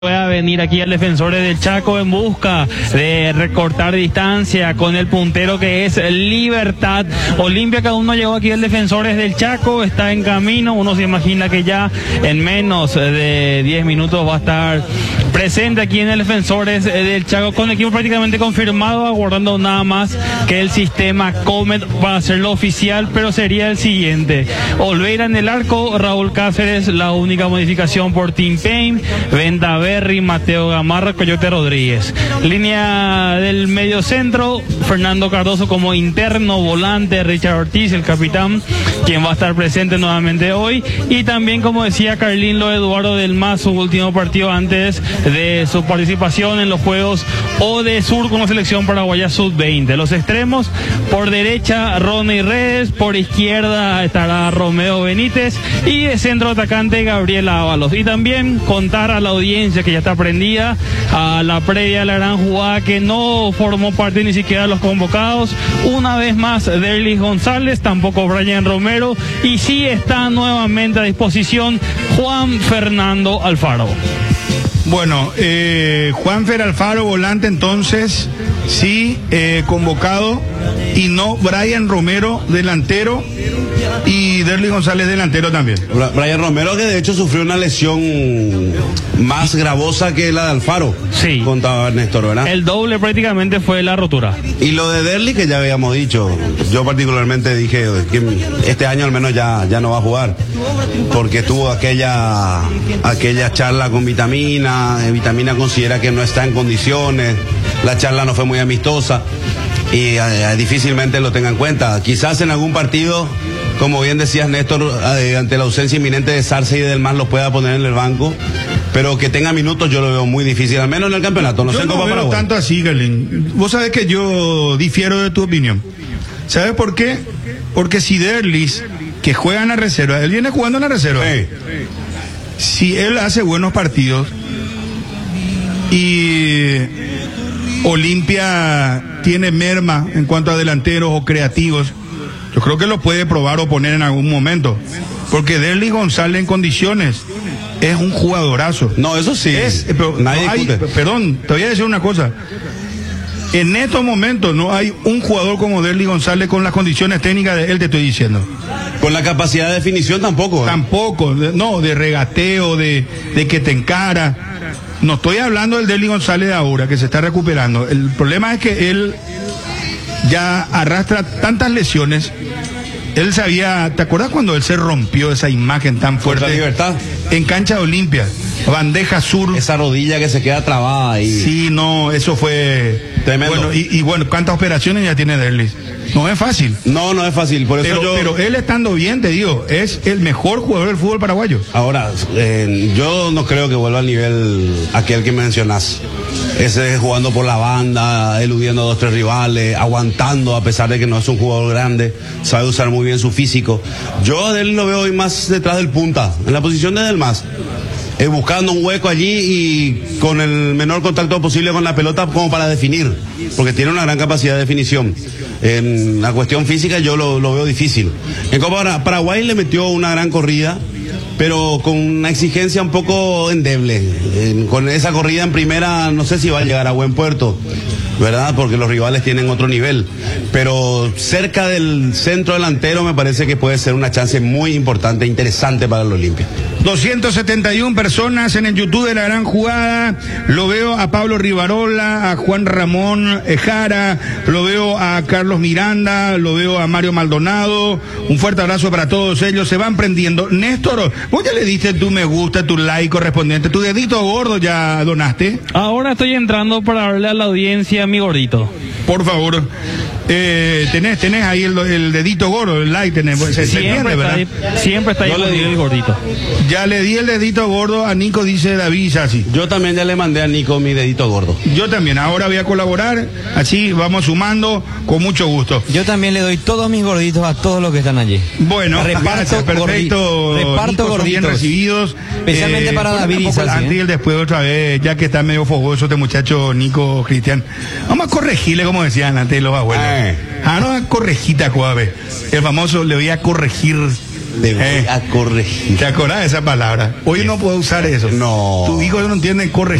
Pueda venir aquí al Defensores del Chaco en busca de recortar distancia con el puntero que es Libertad. Olimpia que aún no llegó aquí al Defensores del Chaco, está en camino. Uno se imagina que ya en menos de 10 minutos va a estar presente aquí en el Defensores del Chaco con el equipo prácticamente confirmado, aguardando nada más que el sistema Comet para hacerlo oficial, pero sería el siguiente: Olveira en el arco, Raúl Cáceres, la única modificación por Tim Payne, Venta Berry, Mateo Gamarra, Coyote Rodríguez. Línea del medio centro, Fernando Cardoso como interno, volante Richard Ortiz, el capitán, quien va a estar presente nuevamente hoy, y también, como decía Carlinlo Eduardo del Mas, su último partido antes de su participación en los Juegos ODESUR con la selección paraguaya sub-20. Los extremos, por derecha Ronnie Redes, por izquierda estará Romeo Benítez y de centro atacante Gabriel Ábalos. Y también contar a la audiencia que ya está prendida a la previa de la gran jugada, que no formó parte ni siquiera de los convocados. Una vez más Derlis González, tampoco Brian Romero, y sí está nuevamente a disposición Juan Fernando Alfaro. Bueno, Juanfer Alfaro, volante entonces, sí, convocado, y no Brian Romero, delantero, y Derlis González, delantero también. Brian Romero, que de hecho sufrió una lesión más gravosa que la de Alfaro. Sí. Contaba Néstor, ¿verdad? El doble prácticamente fue la rotura. Y lo de Derlis, que ya habíamos dicho, yo particularmente dije que este año al menos ya no va a jugar, porque tuvo aquella charla con Vitamina. Vitamina considera que no está en condiciones, la charla no fue muy amistosa y difícilmente lo tenga en cuenta. Quizás en algún partido, como bien decías Néstor, ante la ausencia inminente de Sarce y del Mas, lo pueda poner en el banco, pero que tenga minutos yo lo veo muy difícil, al menos en el campeonato. No sé cómo veo tanto así, Gerlin. Vos sabés que yo difiero de tu opinión. ¿Sabes por qué? Porque si Derlis, que juega en la reserva, él viene jugando en la reserva. Sí. Si él hace buenos partidos y Olimpia tiene merma en cuanto a delanteros o creativos, yo creo que lo puede probar o poner en algún momento, porque Derlis González en condiciones es un jugadorazo. No, eso sí, pero nadie discute. Perdón, te voy a decir una cosa. En estos momentos no hay un jugador como Derlis González con las condiciones técnicas de él, te estoy diciendo. Con la capacidad de definición tampoco. Tampoco, no, de regateo, de que te encara. No estoy hablando del Derlis González de ahora, que se está recuperando. El problema es que él ya arrastra tantas lesiones. Él sabía, ¿te acuerdas cuando él se rompió esa imagen tan fuerte? La Libertad. En cancha de Olimpia, bandeja sur. Esa rodilla que se queda trabada ahí. Sí, no, eso fue tremendo. Bueno, y bueno, ¿cuántas operaciones ya tiene Derlis? No es fácil. No es fácil, por eso pero él estando bien, te digo, es el mejor jugador del fútbol paraguayo. Ahora, yo no creo que vuelva al nivel aquel que mencionás. Ese jugando por la banda, eludiendo a 2 o 3 rivales, aguantando a pesar de que no es un jugador grande, sabe usar muy bien su físico. Yo a él lo veo hoy más detrás del punta, en la posición de Del Mas, buscando un hueco allí y con el menor contacto posible con la pelota como para definir, porque tiene una gran capacidad de definición. En la cuestión física yo lo veo difícil. En Copa Paraguay le metió una gran corrida, pero con una exigencia un poco endeble. Con esa corrida en primera no sé si va a llegar a buen puerto, ¿verdad? Porque los rivales tienen otro nivel, pero cerca del centro delantero me parece que puede ser una chance muy importante e interesante para el Olimpia. 271 personas en el YouTube de La Gran Jugada. Lo veo a Pablo Rivarola, a Juan Ramón Jara, lo veo a Carlos Miranda, lo veo a Mario Maldonado. Un fuerte abrazo para todos ellos, se van prendiendo. Néstor, vos ya le diste tu me gusta, tu like correspondiente, tu dedito gordo ya donaste. Ahora estoy entrando para darle a la audiencia mi gordito. Por favor. Tenés ahí el dedito gordo, el like, tenés, siempre está ahí el gordito. Ya le di el dedito gordo a Nico, dice David Sassi. Yo también ya le mandé a Nico mi dedito gordo. Yo también, ahora voy a colaborar, así vamos sumando con mucho gusto. Yo también le doy todos mis gorditos a todos los que están allí. Bueno, gracias, perfecto. Reparto gorditos. Bien recibidos. Especialmente para David y Sassi. Antes y el después otra vez, ya que está medio fogoso este muchacho Nico Cristian. Vamos a corregirle, como decían antes los abuelos. No, corregita, Coabe. El famoso le voy a corregir Te voy a corregir. ¿Te acordás de esa palabra? Hoy no puedo usar eso. No. Tu hijo no entiende corregir.